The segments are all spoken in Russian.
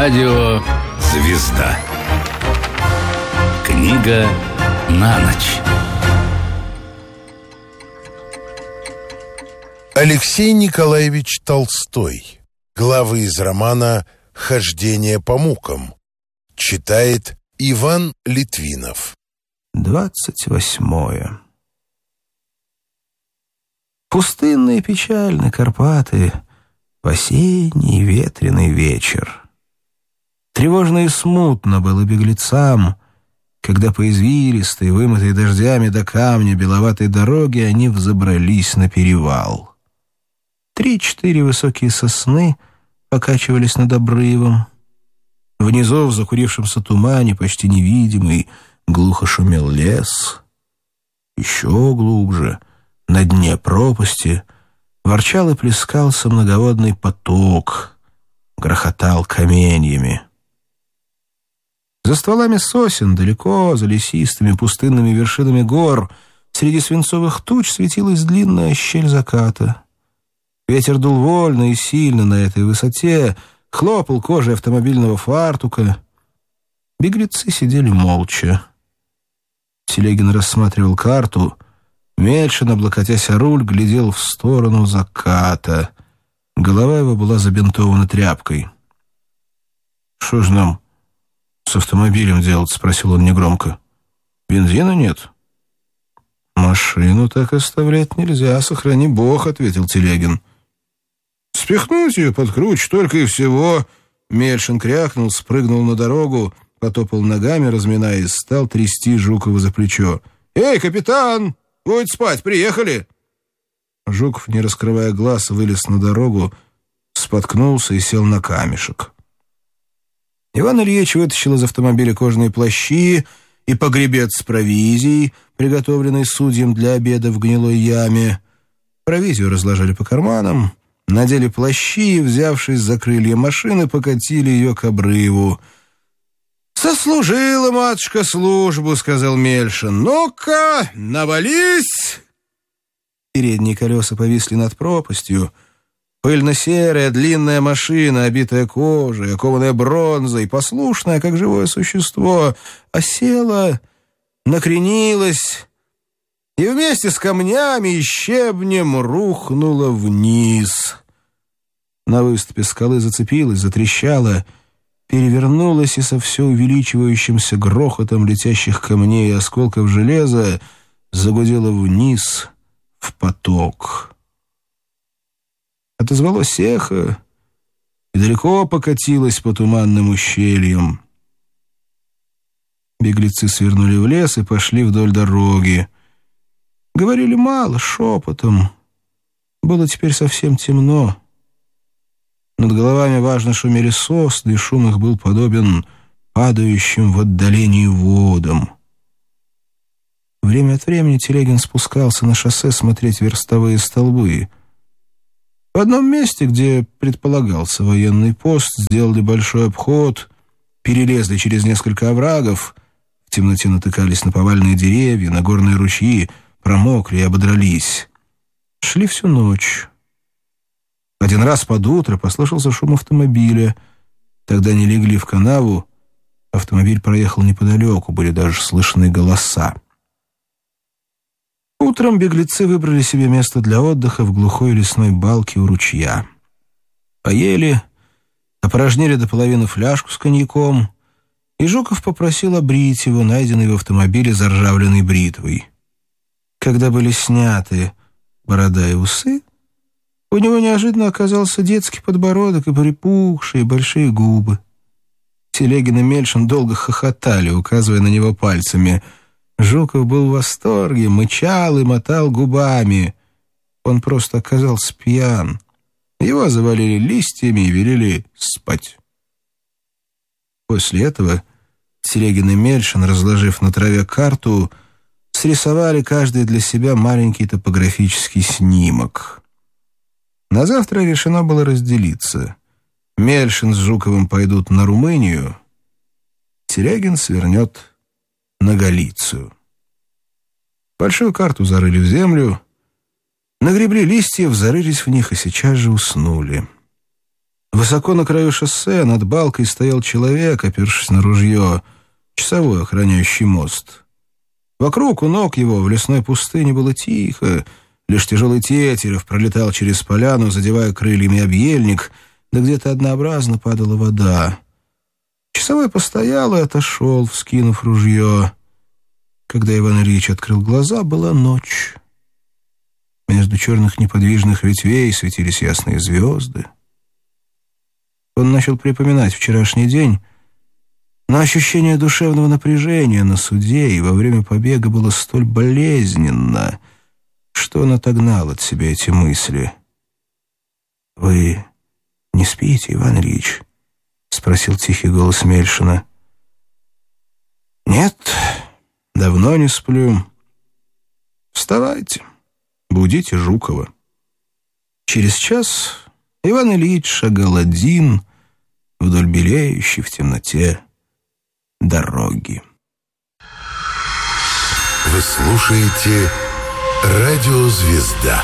Радио «Звезда». Книга на ночь. Алексей Николаевич Толстой. Главы из романа «Хождение по мукам». Читает Иван Литвинов. 28. Пустынные и печальны Карпаты в осенний ветреный вечер. Тревожно и смутно было беглецам, когда по извилистой, вымытой дождями до камня беловатой дороге они взобрались на перевал. 3-4 высокие сосны покачивались над обрывом. Внизу, в закурившемся тумане, почти невидимый, глухо шумел лес. Еще глубже, на дне пропасти, ворчал и плескался многоводный поток, грохотал каменьями. За стволами сосен, далеко, за лесистыми пустынными вершинами гор, среди свинцовых туч светилась длинная щель заката. Ветер дул вольно и сильно на этой высоте, хлопал кожей автомобильного фартука. Беглецы сидели молча. Телегин рассматривал карту, Мельшин, облокотясь о руль, глядел в сторону заката. Голова его была забинтована тряпкой. «Что же нам с автомобилем делать?» — спросил он негромко. «Бензина нет?» «Машину так оставлять нельзя, сохрани бог», — ответил Телегин. «Спихнуть ее под круч, только и всего». Мельшин крякнул, спрыгнул на дорогу, потопал ногами, разминаясь, стал трясти Жукова за плечо. «Эй, капитан! Будет спать, приехали!» Жуков, не раскрывая глаз, вылез на дорогу, споткнулся и сел на камешек. Иван Ильич вытащил из автомобиля кожаные плащи и погребец с провизией, приготовленной судьям для обеда в гнилой яме. Провизию разложили по карманам, надели плащи и, взявшись за крылья машины, покатили ее к обрыву. «Сослужила, матушка, службу», — сказал Мельшин. «Ну-ка, навались!» Передние колеса повисли над пропастью. Пыльно-серая длинная машина, обитая кожей, окованная бронзой, послушная, как живое существо, осела, накренилась и вместе с камнями и щебнем рухнула вниз. На выступе скалы зацепилась, затрещала, перевернулась и со все увеличивающимся грохотом летящих камней и осколков железа загудела вниз в поток. Отозвалось эхо и далеко покатилось по туманным ущельям. Беглецы свернули в лес и пошли вдоль дороги. Говорили мало, шепотом. Было теперь совсем темно. Над головами важно шумели сосны, и шум их был подобен падающим в отдалении водам. Время от времени Телегин спускался на шоссе смотреть верстовые столбы. В одном месте, где предполагался военный пост, сделали большой обход, перелезли через несколько оврагов, в темноте натыкались на поваленные деревья, на горные ручьи, промокли и ободрались. Шли всю ночь. Один раз под утро послышался шум автомобиля. Тогда они легли в канаву. Автомобиль проехал неподалеку, были даже слышны голоса. Утром беглецы выбрали себе место для отдыха в глухой лесной балке у ручья. Поели, опорожнили до половины фляжку с коньяком, и Жуков попросил обрить его, найденной в автомобиле заржавленной бритвой. Когда были сняты борода и усы, у него неожиданно оказался детский подбородок и припухшие большие губы. Телегин и Мельшин долго хохотали, указывая на него пальцами. Жуков был в восторге, мычал и мотал губами. Он просто оказался пьян. Его завалили листьями и велели спать. После этого Телегин и Мельшин, разложив на траве карту, срисовали каждый для себя маленький топографический снимок. На завтра решено было разделиться. Мельшин с Жуковым пойдут на Румынию, Телегин свернет на Галицию. Большую карту зарыли в землю, нагребли листьев, зарылись в них и сейчас же уснули. Высоко на краю шоссе над балкой стоял человек, опершись на ружье, часовой, охраняющий мост. Вокруг, у ног его, в лесной пустыне было тихо, лишь тяжелый тетерев пролетал через поляну, задевая крыльями объельник, да где-то однообразно падала вода. Часовой постоял и отошел, вскинув ружье. Когда Иван Ильич открыл глаза, была ночь. Между черных неподвижных ветвей светились ясные звезды. Он начал припоминать вчерашний день, но ощущение душевного напряжения на суде и во время побега было столь болезненно, что он отогнал от себя эти мысли. «Вы не спите, Иван Ильич?» — спросил тихий голос Мельшина. «Нет, давно не сплю. Вставайте, будите Жукова». Через час Иван Ильич шагал один вдоль белеющей в темноте дороги. Вы слушаете «Радио Звезда».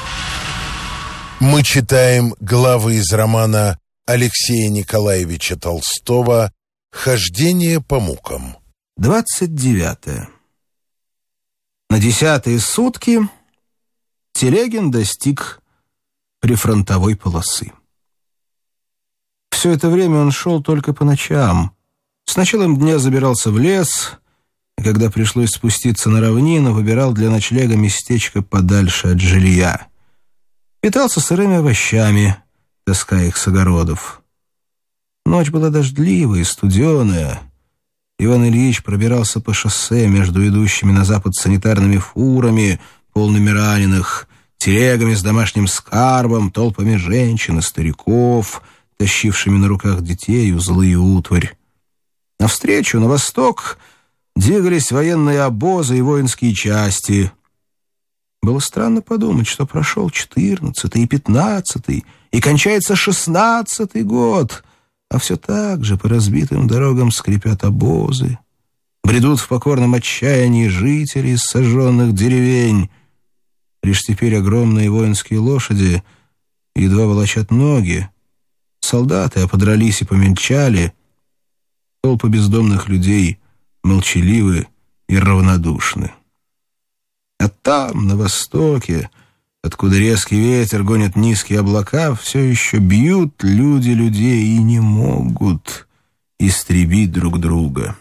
Мы читаем главы из романа Алексея Николаевича Толстого «Хождение по мукам». 29. На 10-е сутки Телегин достиг прифронтовой полосы. Все это время он шел только по ночам. С началом дня забирался в лес, и когда пришлось спуститься на равнину, выбирал для ночлега местечко подальше от жилья. Питался сырыми овощами, таская их с огородов. Ночь была дождливая и студеная. Иван Ильич пробирался по шоссе между идущими на запад санитарными фурами, полными раненых, телегами с домашним скарбом, толпами женщин и стариков, тащившими на руках детей, узлы и утварь. Навстречу, на восток, двигались военные обозы и воинские части. Было странно подумать, что прошел 14-й и 15-й, и кончается 16-й год, а все так же по разбитым дорогам скрипят обозы. Бредут в покорном отчаянии жители из сожженных деревень. Лишь теперь огромные воинские лошади едва волочат ноги. Солдаты оподрались и помельчали. Толпы бездомных людей молчаливы и равнодушны. А там, на востоке, откуда резкий ветер гонит низкие облака, все еще бьют люди людей и не могут истребить друг друга.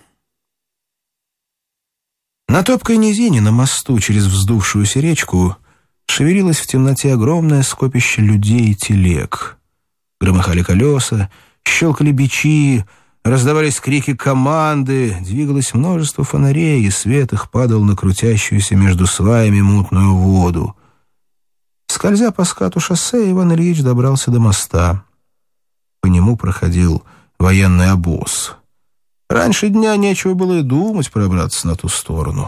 На топкой низине, на мосту через вздувшуюся речку, шевелилось в темноте огромное скопище людей и телег. Громыхали колеса, щелкали бичи, раздавались крики команды, двигалось множество фонарей, и свет их падал на крутящуюся между сваями мутную воду. Скользя по скату шоссе, Иван Ильич добрался до моста. По нему проходил военный обоз. Раньше дня нечего было и думать пробраться на ту сторону.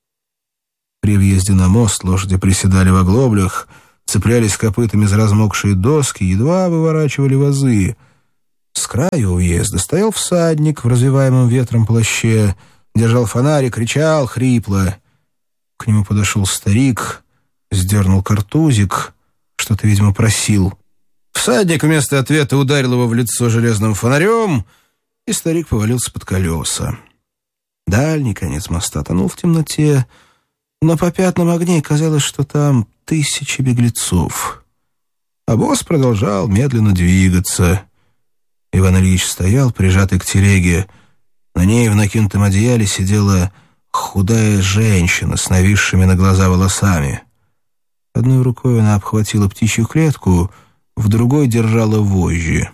При въезде на мост лошади приседали в оглоблях, цеплялись копытами за размокшие доски, едва выворачивали возы. С краю уезда стоял всадник в развиваемом ветром плаще, держал фонарь и кричал хрипло. К нему подошел старик, сдернул картузик, что-то, видимо, просил. Всадник вместо ответа ударил его в лицо железным фонарем, и старик повалился под колеса. Дальний конец моста тонул в темноте, но по пятнам огней казалось, что там тысячи беглецов. Обоз продолжал медленно двигаться. Иван Ильич стоял, прижатый к телеге. На ней в накинутом одеяле сидела худая женщина с нависшими на глаза волосами. Одной рукой она обхватила птичью клетку, в другой держала вожжи.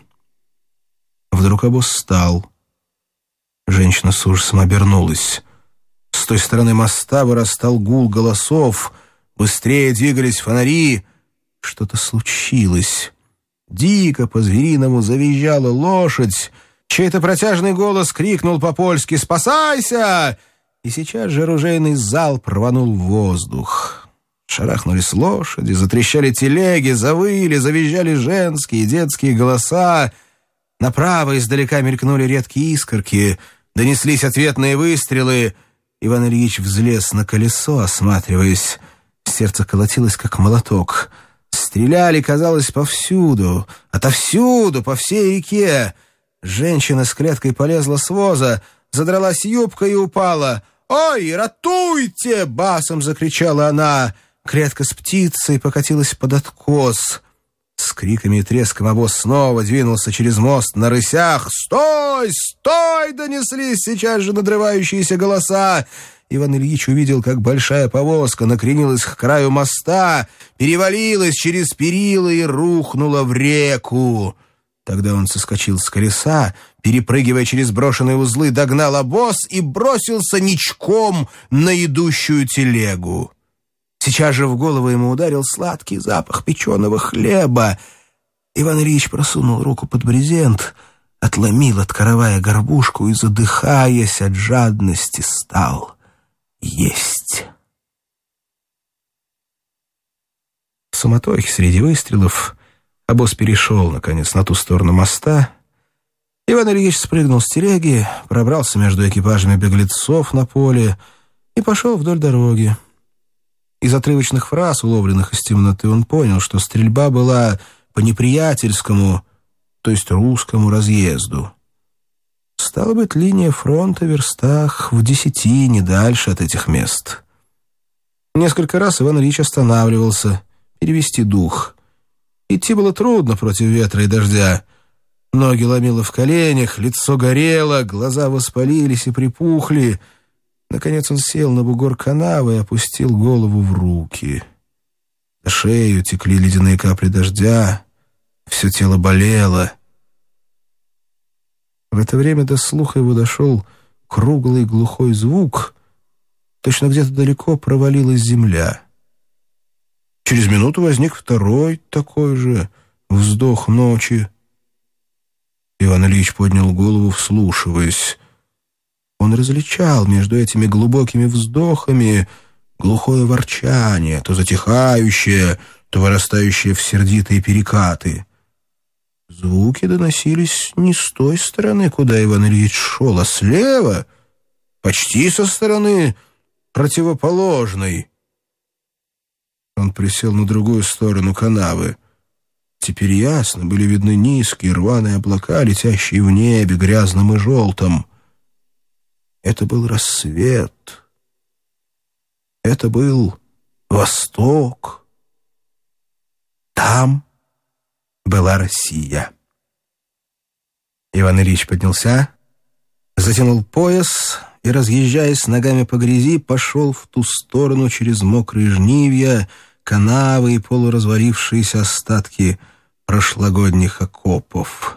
Вдруг обоз встал. Женщина с ужасом обернулась. С той стороны моста вырастал гул голосов. Быстрее двигались фонари. Что-то случилось. Дико по-звериному завизжала лошадь. Чей-то протяжный голос крикнул по-польски «Спасайся!» И сейчас же оружейный залп рванул в воздух. Шарахнулись лошади, затрещали телеги, завыли, завизжали женские и детские голоса. Направо издалека мелькнули редкие искорки, донеслись ответные выстрелы. Иван Ильич взлез на колесо, осматриваясь. Сердце колотилось, как молоток. Стреляли, казалось, повсюду, отовсюду, по всей реке. Женщина с клеткой полезла с воза, задралась юбка и упала. «Ой, ратуйте!» — басом закричала она. Клетка с птицей покатилась под откос. С криками и треском обоз снова двинулся через мост на рысях. «Стой! Стой!» — донеслись сейчас же надрывающиеся голоса. Иван Ильич увидел, как большая повозка накренилась к краю моста, перевалилась через перила и рухнула в реку. Тогда он соскочил с колеса, перепрыгивая через брошенные узлы, догнал обоз и бросился ничком на идущую телегу. Сейчас же в голову ему ударил сладкий запах печеного хлеба. Иван Ильич просунул руку под брезент, отломил от каравая горбушку и, задыхаясь от жадности, стал есть. В суматохе среди выстрелов обоз перешел, наконец, на ту сторону моста. Иван Ильич спрыгнул с телеги, пробрался между экипажами беглецов на поле и пошел вдоль дороги. Из отрывочных фраз, уловленных из темноты, он понял, что стрельба была по неприятельскому, то есть русскому разъезду. Стало быть, линия фронта в верстах в 10, не дальше от этих мест. Несколько раз Иван Ильич останавливался, перевести дух. Идти было трудно против ветра и дождя. Ноги ломило в коленях, лицо горело, глаза воспалились и припухли. Наконец он сел на бугор канавы и опустил голову в руки. На шею текли ледяные капли дождя, все тело болело. В это время до слуха его дошел круглый глухой звук. Точно где-то далеко провалилась земля. Через минуту возник второй такой же вздох ночи. Иван Ильич поднял голову, вслушиваясь. Он различал между этими глубокими вздохами глухое ворчание, то затихающее, то вырастающее в сердитые перекаты. Звуки доносились не с той стороны, куда Иван Ильич шел, а слева, почти со стороны противоположной. Он присел на другую сторону канавы. Теперь ясно были видны низкие рваные облака, летящие в небе грязным и желтым. Это был рассвет. Это был Восток. Там была Россия. Иван Ильич поднялся, затянул пояс и, разъезжаясь ногами по грязи, пошел в ту сторону через мокрые жнивья, канавы и полуразвалившиеся остатки прошлогодних окопов.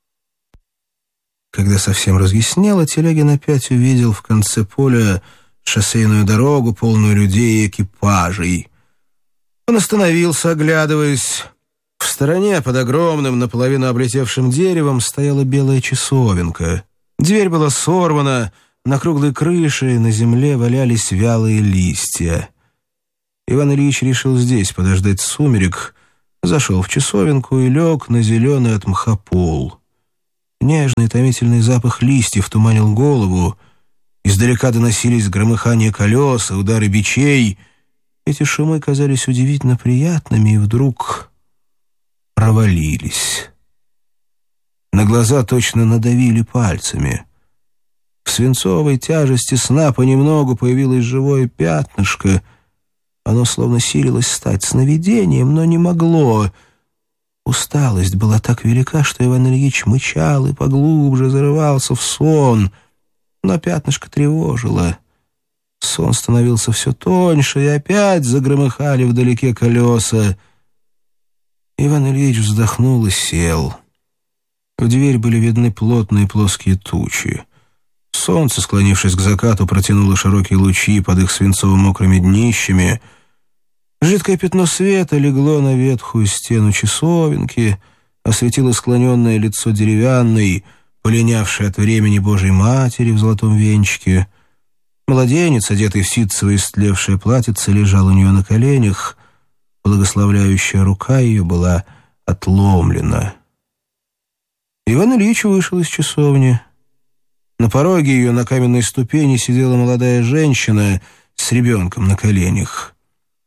Когда совсем разъяснело, Телегин опять увидел в конце поля шоссейную дорогу, полную людей и экипажей. Он остановился, оглядываясь. В стороне, под огромным, наполовину облетевшим деревом, стояла белая часовенка. Дверь была сорвана, на круглой крыше на земле валялись вялые листья. Иван Ильич решил здесь подождать сумерек, зашел в часовенку и лег на зеленый от мха пол. Нежный томительный запах листьев туманил голову. Издалека доносились громыхание колес и удары бичей. Эти шумы казались удивительно приятными и вдруг провалились. На глаза точно надавили пальцами. В свинцовой тяжести сна понемногу появилось живое пятнышко. Оно словно силилось стать сновидением, но не могло. Усталость была так велика, что Иван Ильич мычал и поглубже зарывался в сон. Но пятнышко тревожило. Сон становился все тоньше, и опять загромыхали вдалеке колеса. Иван Ильич вздохнул и сел. В дверь были видны плотные плоские тучи. Солнце, склонившись к закату, протянуло широкие лучи под их свинцово-мокрыми днищами. Жидкое пятно света легло на ветхую стену часовенки, осветило склоненное лицо деревянной, полинявшей от времени Божьей Матери в золотом венчике. Младенец, одетый в ситцевое истлевшее платьице, лежал у нее на коленях. Благословляющая рука ее была отломлена. Иван Ильич вышел из часовни. На пороге ее на каменной ступени сидела молодая женщина с ребенком на коленях.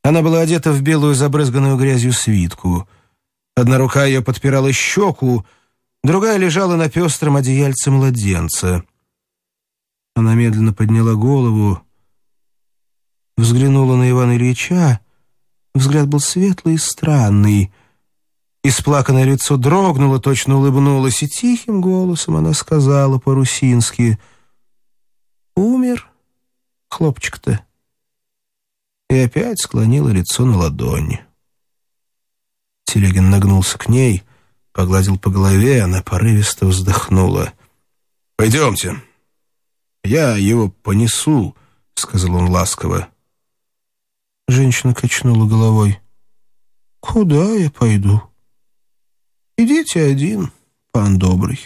Она была одета в белую забрызганную грязью свитку. Одна рука ее подпирала щеку, другая лежала на пестром одеяльце младенца. Она медленно подняла голову, взглянула на Ивана Ильича. Взгляд был светлый и странный. Исплаканное лицо дрогнуло, точно улыбнулось, и тихим голосом она сказала по-русински: «Умер хлопчик-то». И опять склонила лицо на ладонь. Телегин нагнулся к ней, погладил по голове, она порывисто вздохнула. «Пойдемте, я его понесу», — сказал он ласково. Женщина качнула головой. «Куда я пойду? Идите один, пан добрый».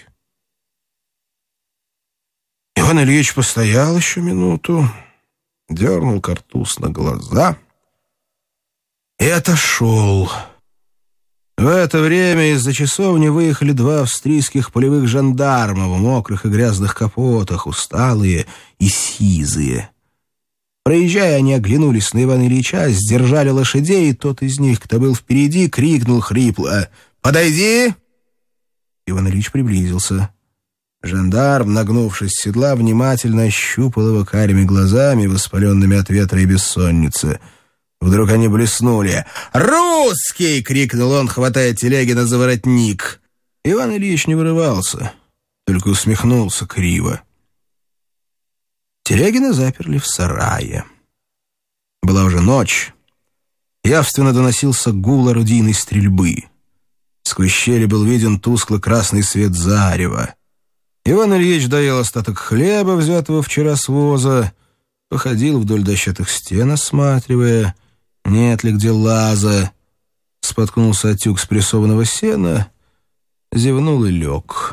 Иван Ильич постоял еще минуту, дернул картуз на глаза и отошел. В это время из-за часовни выехали 2 австрийских полевых жандарма в мокрых и грязных капотах, усталые и сизые. Проезжая, они оглянулись на Ивана Ильича, сдержали лошадей, и тот из них, кто был впереди, крикнул хрипло: «Подойди!» Иван Ильич приблизился. Жандарм, нагнувшись с седла, внимательно ощупал его карими глазами, воспаленными от ветра и бессонницы. Вдруг они блеснули. «Русский!» — крикнул он, хватая Телегина за воротник. Иван Ильич не вырывался, только усмехнулся криво. Телегина заперли в сарае. Была уже ночь. Явственно доносился гул орудийной стрельбы. Сквозь щели был виден тускло-красный свет зарева. Иван Ильич доел остаток хлеба, взятого вчера с воза, походил вдоль дощатых стен, осматривая, нет ли где лаза, споткнулся от тюк спрессованного сена, зевнул и лег.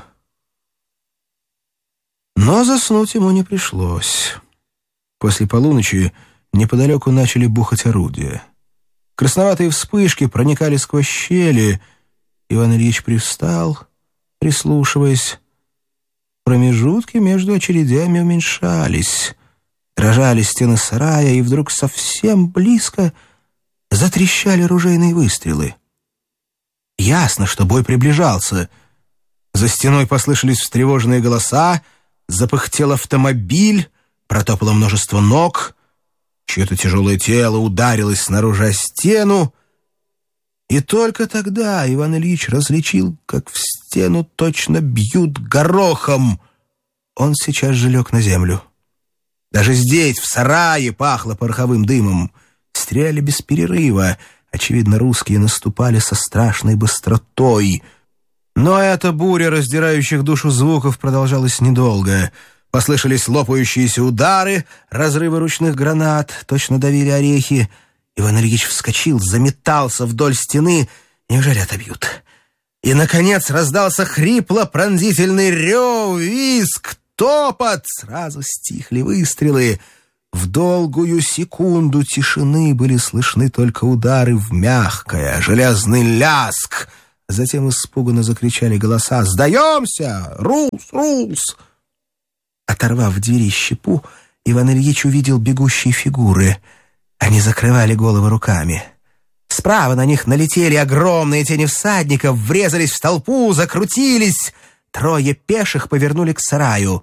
Но заснуть ему не пришлось. После полуночи неподалеку начали бухать орудия. Красноватые вспышки проникали сквозь щели. Иван Ильич привстал, прислушиваясь. Промежутки между очередями уменьшались. Дрожали стены сарая, и вдруг совсем близко затрещали ружейные выстрелы. Ясно, что бой приближался. За стеной послышались встревоженные голоса, запыхтел автомобиль, протопало множество ног, чье-то тяжелое тело ударилось снаружи о стену, и только тогда Иван Ильич различил, как в стену точно бьют горохом. Он сейчас же лег на землю. Даже здесь, в сарае, пахло пороховым дымом. Стреляли без перерыва. Очевидно, русские наступали со страшной быстротой. Но эта буря раздирающих душу звуков продолжалась недолго. Послышались лопающиеся удары, разрывы ручных гранат, точно давили орехи. Иван Ильич вскочил, заметался вдоль стены. Неужели отобьют? И, наконец, раздался хрипло-пронзительный рев, визг, топот. Сразу стихли выстрелы. В долгую секунду тишины были слышны только удары в мягкое, железный ляск. Затем испуганно закричали голоса: «Сдаемся! Рус! Рус!» Оторвав в двери щепу, Иван Ильич увидел бегущие фигуры. Они закрывали головы руками. Справа на них налетели огромные тени всадников, врезались в толпу, закрутились. 3 пеших повернули к сараю.